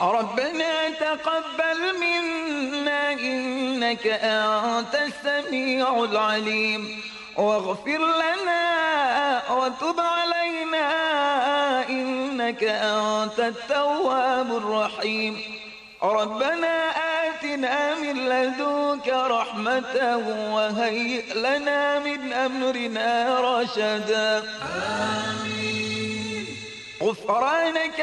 ربنا تقبل منا إنك أنت السميع العليم واغفر لنا وتب علينا إنك أنت التواب الرحيم ربنا آتنا من لدنك رحمة وهيئ لنا من أمرنا رشدا. آمين. غفرانك